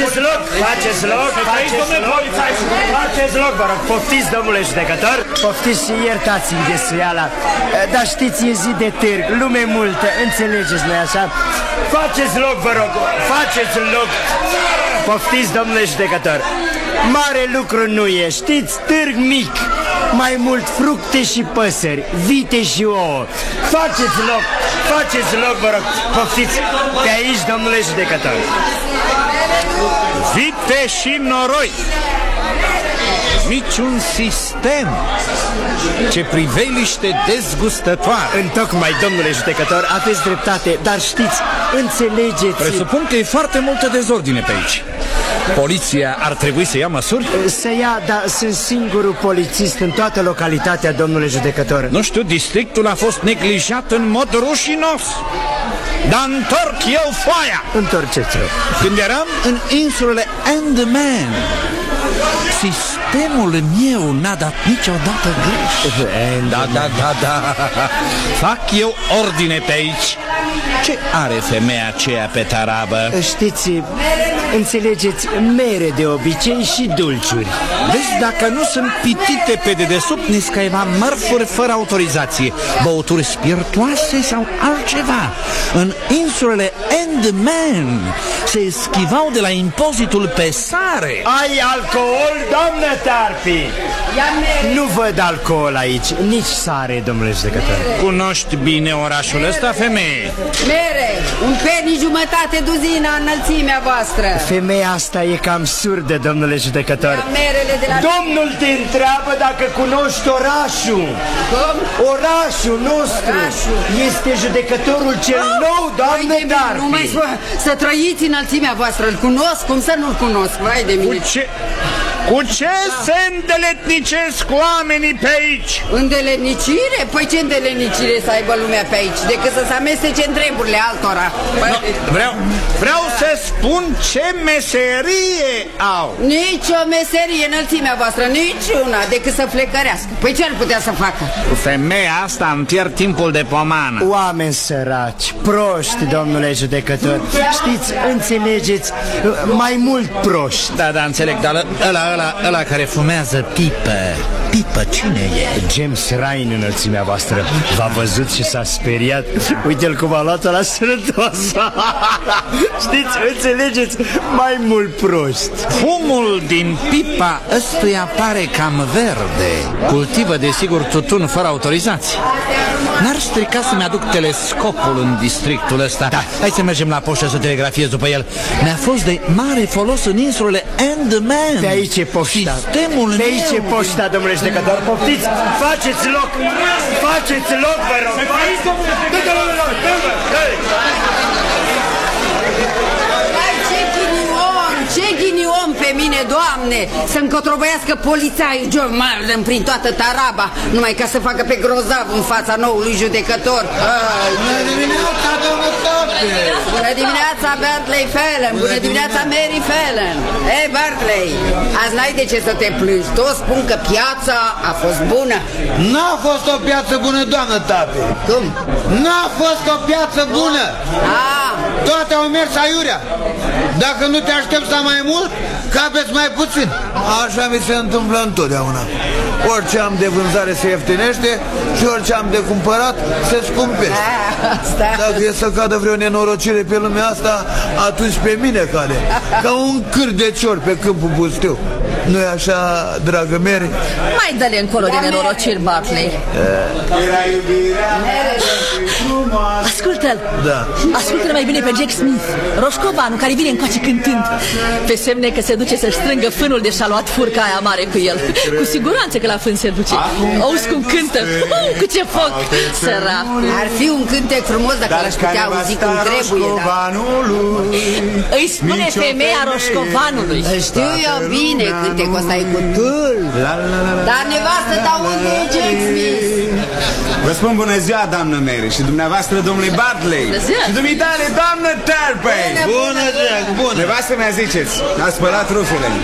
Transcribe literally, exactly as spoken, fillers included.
Faceți loc, faceți loc, faceți loc, faceți loc, vă rog, poftiți, domnule judecător. Poftiți și iertați-mi desuiala. Dar știți, e zi de târg, lume multă, înțelegeți, nu-i așa? Faceți loc, vă rog, faceți loc. Poftiți, domnule judecător. Mare lucru nu e, știți, târg mic. Mai mult fructe și păsări, vite și ouă. Faceți loc, faceți loc, vă rog. Poftiți, pe aici, domnule judecător. Vite și noroi. Niciun sistem. Ce priveliște dezgustătoare. Întocmai, domnule judecător, aveți dreptate. Dar știți, înțelegeți. Presupun că e foarte multă dezordine pe aici. Poliția ar trebui să ia măsuri? Să ia, dar sunt singurul polițist în toată localitatea, domnule judecător. Nu știu, districtul a fost neglijat în mod rușinos. Dar întorc eu foaia. Întorceți-o. Când eram în insulele Andaman, sistemul meu n-a dat niciodată greș. Da, da, da, da. Fac eu ordine pe aici. Ce are femeia aceea pe tarabă? Știți, înțelegeți, mere de obicei și dulciuri. Vezi, dacă nu sunt pitite pe dedesubt niscaiva mărfuri fără autorizație, băuturi spiritoase sau altceva. În insulele Andaman se eschivau de la impozitul pe sare. Ai alcool, doamnă Tarpi? Nu văd alcool aici, nici sare, domnule judecător. Cunoști bine orașul ăsta, femeie? Mere, un penny jumătate duzina înălțimea voastră. Femeia asta e cam surdă, domnule judecător. Merele de la... Domnul te întreabă dacă cunoști orașul. Cum? Orașul nostru. Orașul. Este judecătorul cel oh! nou, doamne Darby. Nu mai spune, să trăiți înălțimea voastră, îl cunosc, cum să nu-l cunosc, vai de mine. Cu ce... Cu ce se îndeletnicesc oamenii pe aici? Îndeletnicire? Păi ce îndeletnicire să aibă lumea pe aici, decât să se amestece în treburile altora. No, vreau, vreau să spun ce meserie au. Nici o meserie înălțimea voastră, niciuna, decât să flecărească. Păi ce ar putea să facă? Cu femeia asta îmi pierd timpul de pomană. Oameni săraci, proști, domnule judecător. Știți, înțelegeți, mai mult proști. Da, da, înțeleg, dar ăla, ăla, ăla care fumează pipă, pipă, cine e? James Ryan, înălțimea voastră. V-a văzut și s-a speriat. Uite-l cum a luat-o la sănătoasă. Știți, înțelegeți, mai mult proști. Fumul din pipa ăstuia pare cam verde. Cultivă desigur tutun fără autorizație. N-ar strica să-mi aduc telescopul în districtul ăsta. Da. Hai să mergem la poștă să telegrafiez după el. Mi-a fost de mare folos în insulele Andaman. De aici e poșta. Sistemul De aici e poșta, domnule judecător. Poftiți, faceți loc. Faceți loc, vă rog. Ce ghinion pe mine, Doamne, să-mi cotrobăiască polițaiul John Marden prin toată taraba, numai ca să facă pe grozav în fața noului judecător. Bună dimineața, domnul Tope! Bună dimineața, Bartley Fallon! Bună dimineața, Mary Fallon! Ei, Bartley, azi n-ai de ce să te plângi. Toți spun că piața a fost bună. N-a fost o piață bună, doamnă Tope! Cum? N-a fost o piață bună! Ah. Toate au mers aiurea. Dacă nu te aștepți la mai mult, capeți mai puțin. Așa mi se întâmplă întotdeauna. Orice am de vânzare se ieftinește și orice am de cumpărat se scumpește. Dacă e să cadă vreo nenorocire pe lumea asta, atunci pe mine cade. Ca un câr de cior pe câmpul pustiu. Nu-i așa, dragă Mary? Mai dă-le încolo de nenorociri, Bartley. Ascultă-l. Da. Ascultă-l mai bine pe Jack Smith, roșcovanul care vine încoace cântând. Pe semne că se duce să strângă fânul de și-a luat furca aia mare cu el. Cu siguranță că la fân se duce. Auzi cum cântă. Uh, cu ce foc. Săracul. Ar fi un cântec frumos dacă l-aș putea auzi cum trebuie, da? Îi spune femeia roșcovanului. Știu eu bine, cântecul ăsta e cu tul. Dar nevastă, dar unde e Jack Smith? Vă spun bună ziua, doamnă Mary, și dumneavoastră, domnului Bartley. Și dumitale, doamnă Tarpey. Bună ziua, bună. Nevastă mea ziceți, a spălat rufele.